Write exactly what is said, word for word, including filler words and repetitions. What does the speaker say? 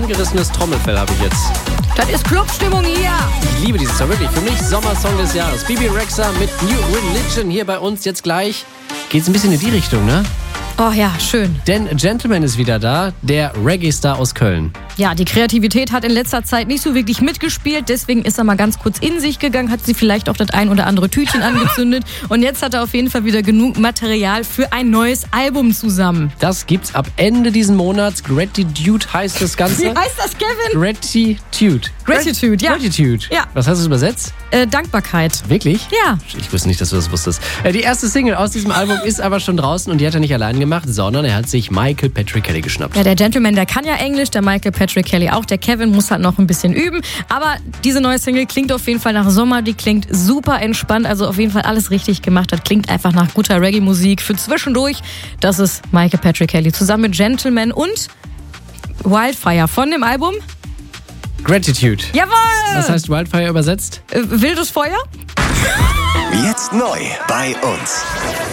angerissenes Trommelfell habe ich jetzt. Das ist Clubstimmung hier. Ich liebe dieses Song, wirklich. Für mich Sommersong des Jahres. Bebe Rexha mit New Religion hier bei uns. Jetzt gleich geht's ein bisschen in die Richtung, ne? Oh ja, schön. Denn Gentleman ist wieder da, der Reggae-Star aus Köln. Ja, die Kreativität hat in letzter Zeit nicht so wirklich mitgespielt. Deswegen ist er mal ganz kurz in sich gegangen, hat sie vielleicht auch das ein oder andere Tütchen angezündet. Und jetzt hat er auf jeden Fall wieder genug Material für ein neues Album zusammen. Das gibt's ab Ende diesen Monats. Gratitude heißt das Ganze. Wie heißt das, Kevin? Gratitude. Gratitude, ja. Gratitude. Ja. Was heißt das übersetzt? Äh, Dankbarkeit. Wirklich? Ja. Ich wusste nicht, dass du das wusstest. Die erste Single aus diesem Album ist aber schon draußen und die hat er nicht allein gemacht, sondern er hat sich Michael Patrick Kelly geschnappt. Ja, der Gentleman, der kann ja Englisch, der Michael Patrick Kelly auch. Der Kevin muss halt noch ein bisschen üben. Aber diese neue Single klingt auf jeden Fall nach Sommer. Die klingt super entspannt. Also auf jeden Fall alles richtig gemacht. Das klingt einfach nach guter Reggae-Musik für zwischendurch. Das ist Michael Patrick Kelly zusammen mit Gentleman und Wildfire von dem Album Gratitude. Jawohl! Was heißt Wildfire übersetzt? Äh, wildes Feuer? Jetzt neu bei uns.